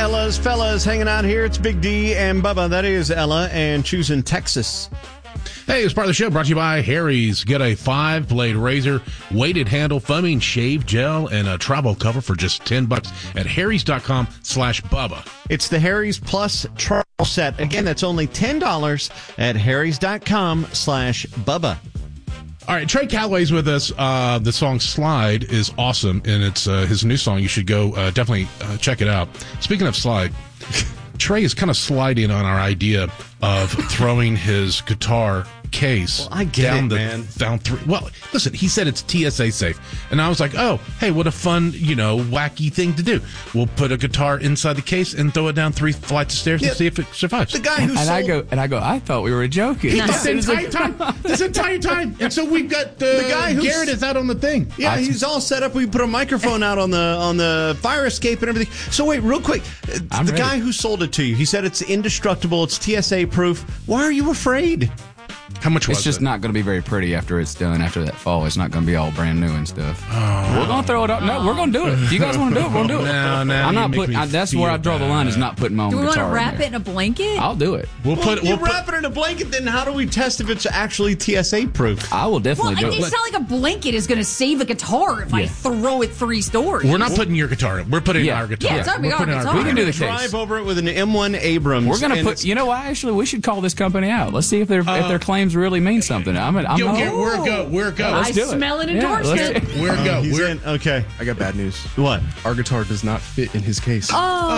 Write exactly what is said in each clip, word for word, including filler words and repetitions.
fellas, fellas, hanging out here. It's Big D and Bubba. That is Ella, and choosing Texas. Hey, it's part of the show brought to you by Harry's. Get a five-blade razor, weighted handle, foaming shave gel, and a travel cover for just ten bucks at harrys.com slash Bubba. It's the Harry's Plus Travel Set. Again, that's only ten dollars at harrys.com slash Bubba. All right, Trey Calloway's with us. Uh, the song Slide is awesome, and it's uh, his new song. You should go uh, definitely uh, check it out. Speaking of Slide, Trey is kind of sliding on our idea of throwing his guitar case well, I get down it, the man. down three. Well, listen, he said it's T S A safe, and I was like, oh, hey, what a fun, you know, wacky thing to do. We'll put a guitar inside the case and throw it down three flights of stairs yeah, and see if it survives. The guy who and sold... I go and I go. I thought we were joking. He this entire time, this entire time, and so we've got uh, the guy who's... Garrett is out on the thing. Yeah, I... he's all set up. We put a microphone out on the on the fire escape and everything. So wait, real quick, I'm the ready. guy who sold it to you, he said it's indestructible, it's T S A proof. Why are you afraid? How much was It's just it? not going to be very pretty after it's done, after that fall. It's not going to be all brand new and stuff. Oh. We're going to throw it up. No, we're going to do it. If you guys want to do it, we're going to do it. No, no, I'm you not make putting. me I, that's feel where I draw the line. Is bad. not putting my own Do we want to guitar wrap in it there. in a blanket? I'll do it. We'll Well, put. you We'll put. wrap it in a blanket, then how do we test if it's actually T S A proof? I will Well, definitely I do mean, it. it's not like a blanket is going to save a guitar if I Yeah. throw it three stories. We're not putting your guitar in. We're putting Yeah. our guitar. Yeah, it's our- We're our putting guitar. We can do the Drive case. over it with an M one Abrams. We're gonna and put. it's- You know what? Actually, we should call this company out. Let's see if their if their claims really mean something. I'm. I'm Yo, oh, Garrett, we're a go. We're a go. I let's do it. smell an Yeah, let's endorsement. do it. We're a go. He's We're. in. Okay. I got bad news. What? Our guitar does not fit in his case.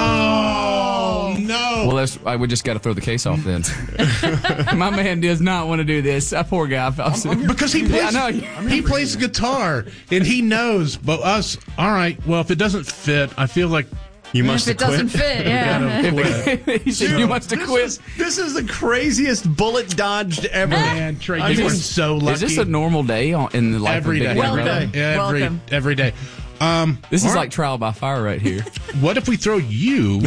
Oh no! Well, that's, I would just got to throw the case off then. My man does not want to do this. That poor guy. Because he plays, Yeah, I know. he plays guitar and he knows. But us, all right. Well, if it doesn't fit, I feel like You If must it have quit. doesn't fit, yeah. he said, "You must have This quit." is, this is the craziest bullet dodged ever. man, Trey, I you mean, are so lucky. Is this a normal day on, in the life every of day? Big Welcome. Brother? Every Welcome. every day. Um, This is all right. like trial by fire right here. What if we throw you?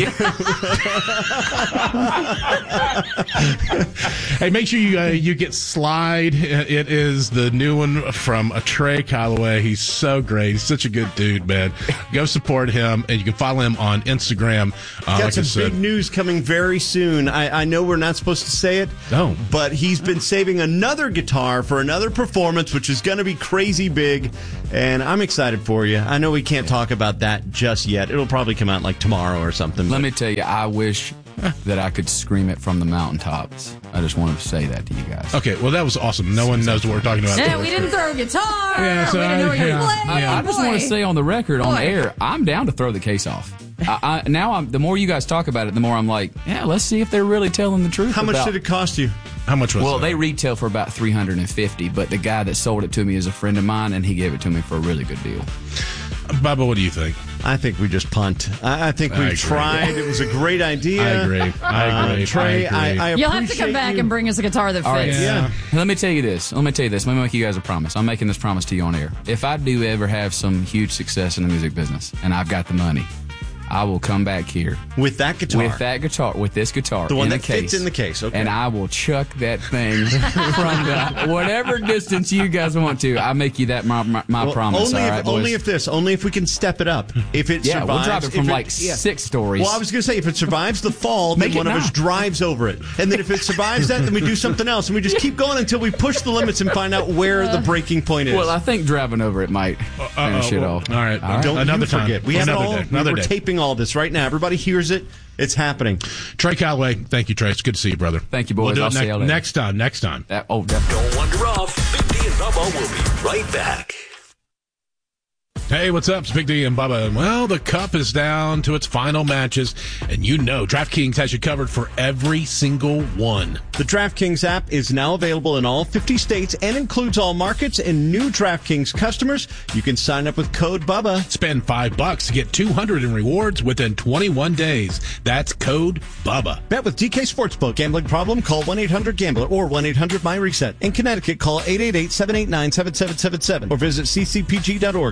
Hey, make sure you uh, you get Slide. It is the new one from uh, Trey Calloway. He's so great. He's such a good dude, man. Go support him, and you can follow him on Instagram. Uh, Got like I some said. big news coming very soon. I, I know we're not supposed to say it, No. but he's been saving another guitar for another performance, which is going to be crazy big, and I'm excited for you. I know we can't talk about that just yet. It'll probably come out like tomorrow or something. Let but- me tell you, I wish that I could scream it from the mountaintops. I just wanted to say that to you guys. Okay, well, that was awesome. No one knows what we're talking about. Yeah, we didn't throw a guitar. Yeah, so we didn't know what you yeah, were playing. I, I just Boy. want to say on the record, on Boy. air, I'm down to throw the case off. I, I, now, I'm, the more you guys talk about it, the more I'm like, yeah, let's see if they're really telling the truth. How much about- did it cost you? How much was Well, it? they retail for about three hundred fifty dollars, but the guy that sold it to me is a friend of mine, and he gave it to me for a really good deal. Bubba, what do you think? I think we just punt. I, I think I we agree. tried. It was a great idea. I agree. I agree. Uh, Trey, I agree. I, I You'll have to appreciate come back you. and bring us a guitar that fits. All right. Yeah. Let me tell you this. Let me tell you this. Let me make you guys a promise. I'm making this promise to you on air. If I do ever have some huge success in the music business and I've got the money, I will come back here with that guitar. with that guitar, with this guitar, The one in that a case, fits in the case, okay. and I will chuck that thing from the, whatever distance you guys want to. I make you that my my, my Well, promise. Only all if, right, boys? only if this. Only if we can step it up. If it yeah, survives, we'll drive it from if like yeah. six stories. Well, I was going to say if it survives the fall, then Make it one of us now. drives over it, and then if it survives that, then we do something else, and we just keep going until we push the limits and find out where the breaking point is. well, I think driving over it might finish uh, it well, off. all right. All right. Don't Another you time. forget. We have Another it all. day. Another we're day. taping all this right now. Everybody hears it. It's happening. Trey Calloway, thank you, Trey. It's good to see you, brother. Thank you, boys. We'll do I'll it see ne- y'all later. next time. Next time. That, oh, definitely. Don't wander off. Big D and Bubba will be right back. Hey, what's up? It's Big D and Bubba. Well, the cup is down to its final matches, and you know DraftKings has you covered for every single one. The DraftKings app is now available in all fifty states and includes all markets and new DraftKings customers. You can sign up with code BUBBA. Spend five bucks to get two hundred in rewards within twenty-one days. That's code BUBBA. Bet with D K Sportsbook. Gambling problem? Call one eight hundred gambler or one eight hundred my reset. In Connecticut, call eight eight eight, seven eight nine, seven seven seven seven or visit c c p g dot org. On behalf of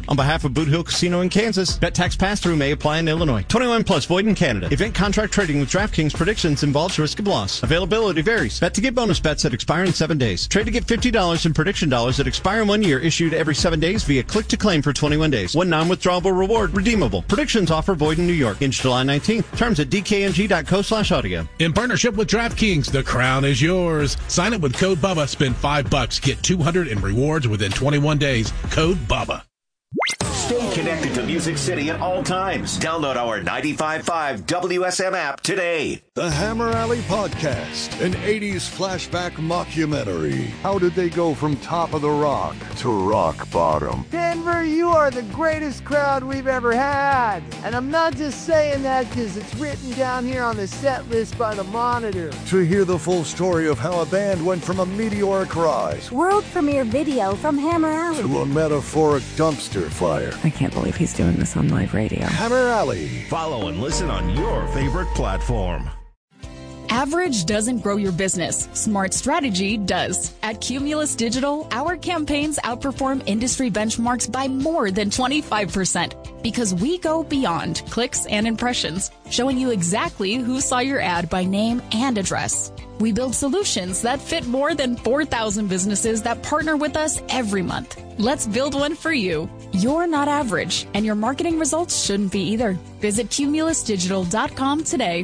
of Boot Hill Casino in Kansas. Bet tax pass-through may apply in Illinois. twenty-one plus void in Canada. Event contract trading with DraftKings predictions involves risk of loss. Availability varies. Bet to get bonus bets that expire in seven days. Trade to get fifty dollars in prediction dollars that expire in one year, issued every seven days via click to claim for twenty-one days. One non-withdrawable reward redeemable. Predictions offer void in New York. Ends July nineteenth. Terms at d k n g dot co slash audio. In partnership with DraftKings, the crown is yours. Sign up with code BUBBA. Spend five bucks. Get two hundred in rewards within twenty-one days. Code BUBBA. Stay connected to Music City at all times. Download our ninety-five point five W S M app today. The Hammer Alley Podcast, an eighties flashback mockumentary. How did they go from top of the rock to rock bottom? Denver, you are the greatest crowd we've ever had. And I'm not just saying that because it's written down here on the set list by the Monitor. To hear the full story of how a band went from a meteoric rise world premiere video from Hammer Alley to a metaphoric dumpster fire. I can't believe he's doing this on live radio. Hammer Alley. Follow and listen on your favorite platform. Average doesn't grow your business. Smart strategy does. At Cumulus Digital, our campaigns outperform industry benchmarks by more than twenty-five percent because we go beyond clicks and impressions, showing you exactly who saw your ad by name and address. We build solutions that fit more than four thousand businesses that partner with us every month. Let's build one for you. You're not average, and your marketing results shouldn't be either. Visit cumulus digital dot com today.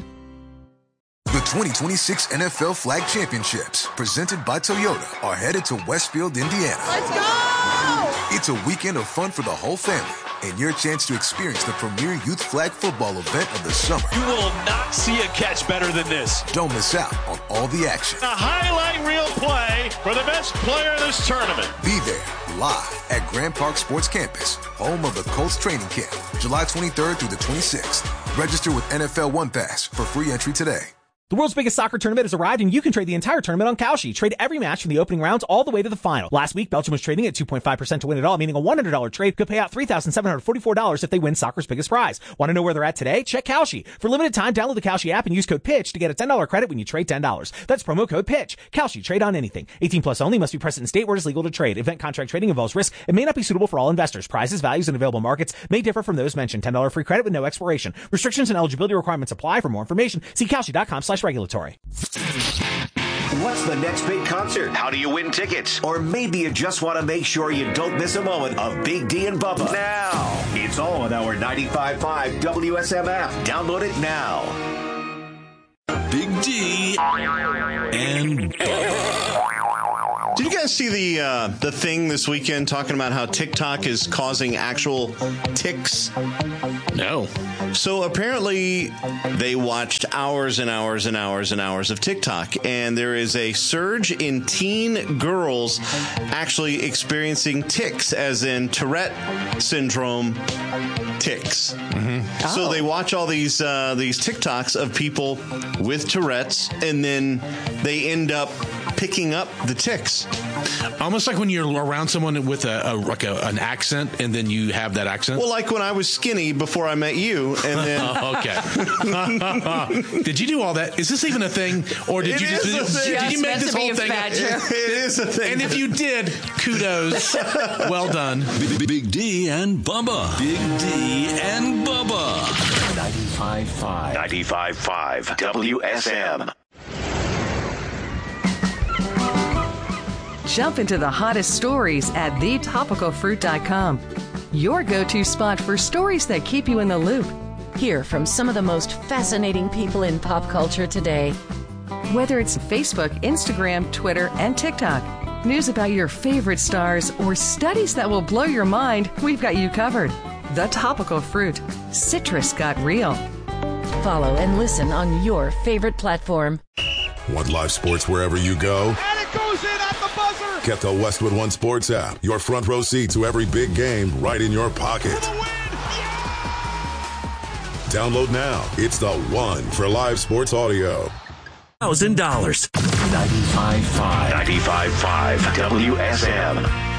The twenty twenty-six N F L Flag Championships, presented by Toyota, are headed to Westfield, Indiana. Let's go! It's a weekend of fun for the whole family and your chance to experience the premier youth flag football event of the summer. You will not see a catch better than this. Don't miss out on all the action. A highlight reel play for the best player in this tournament. Be there live at Grand Park Sports Campus, home of the Colts training camp, July twenty-third through the twenty-sixth. Register with N F L One Pass for free entry today. The world's biggest soccer tournament has arrived, and you can trade the entire tournament on Kalshi. Trade every match from the opening rounds all the way to the final. Last week, Belgium was trading at two point five percent to win it all, meaning a one hundred dollars trade could pay out three thousand seven hundred forty-four dollars if they win soccer's biggest prize. Want to know where they're at today? Check Kalshi. For limited time, download the Kalshi app and use code PITCH to get a ten dollars credit when you trade ten dollars. That's promo code PITCH. Kalshi. Trade on anything. eighteen plus only. Must be present in state where it is legal to trade. Event contract trading involves risk and may not be suitable for all investors. Prizes, values, and available markets may differ from those mentioned. ten dollars free credit with no expiration. Restrictions and eligibility requirements apply. For more information, see kalshi dot com slash regulatory. What's the next big concert? How do you win tickets? Or maybe you just want to make sure you don't miss a moment of Big D and Bubba. Now, it's all on our ninety-five point five W S M app. Download it now. Big D and Bubba. Did you guys see the uh, the thing this weekend talking about how TikTok is causing actual ticks? No. So apparently they watched hours and hours and hours and hours of TikTok, and there is a surge in teen girls actually experiencing tics, as in Tourette syndrome tics. Mm-hmm. So oh. they watch all these uh, these TikToks of people with Tourette's, and then they end up picking up the tics. Almost like when you're around someone with a, a like a, an accent, and then you have that accent. Well, like when I was skinny before I met you, and then okay. Did you do all that? Is this even a thing, or did it you just did, did you make this whole thing? It, it is a thing. And if you did, kudos, well done. Big, Big D and Bubba. Big D and Bubba. ninety-five point five. ninety-five point five W S M. Jump into the hottest stories at the topical fruit dot com. Your go-to spot for stories that keep you in the loop. Hear from some of the most fascinating people in pop culture today. Whether it's Facebook, Instagram, Twitter, and TikTok, news about your favorite stars, or studies that will blow your mind, we've got you covered. The Topical Fruit. Citrus got real. Follow and listen on your favorite platform. Want live sports wherever you go? And it goes in at the buzzer! Get the Westwood One Sports app. Your front row seat to every big game right in your pocket. Download now. It's the one for live sports audio. Thousand dollars. ninety-five point five. ninety-five point five W S M.